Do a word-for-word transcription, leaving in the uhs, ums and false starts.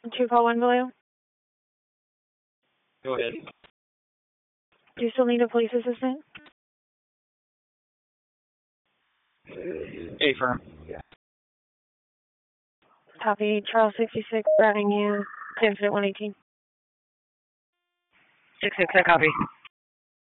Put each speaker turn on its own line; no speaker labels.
two call one Vallejo.
Go ahead.
Do you still need a police assistant?
A firm.
Copy. Charles sixty-six, routing you to Infinite one eighteen.
six six, I copy.